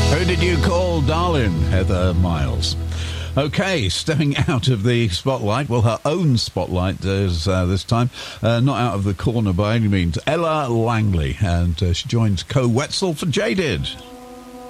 Who did you call darling? Heather Miles. Okay, stepping out of the spotlight, well, her own spotlight is this time, not out of the corner by any means, Ella Langley, and she joins Co Wetzel for Jaded.